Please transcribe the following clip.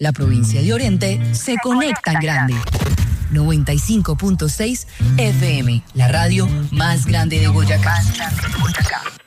la provincia de Oriente se conecta en grande. 95.6 FM, la radio más grande de Boyacá.